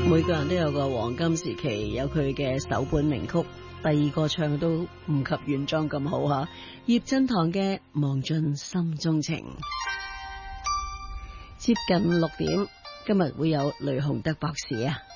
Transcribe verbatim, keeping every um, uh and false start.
每個人都有個黃金時期，有佢嘅首本名曲，第二個唱都唔及原裝咁好吓。葉振棠嘅《忘盡心中情》。接近六點，今日會有雷洪德博士啊。